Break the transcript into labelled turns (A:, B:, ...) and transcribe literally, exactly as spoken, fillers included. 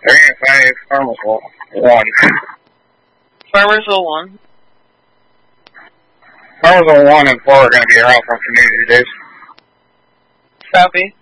A: They're going to say Farmersville one.
B: Farmersville one.
A: Farmersville one and four are going to be around for community days.
B: Copy.